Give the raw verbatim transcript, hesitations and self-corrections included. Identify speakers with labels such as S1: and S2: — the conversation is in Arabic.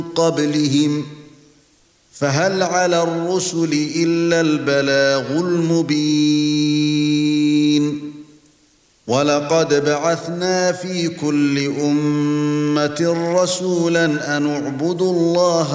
S1: قبلهم فهل على الرسل إلا البلاغ المبين ولقد بعثنا في كل أمة رسولا أن اعبدوا الله